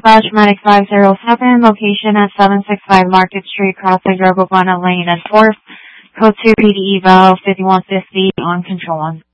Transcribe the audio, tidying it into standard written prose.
Dispatch Medic 507, location at 765 Market Street, crossing Urbana Lane and 4th, code 2 PDE Val 5150 on control 1.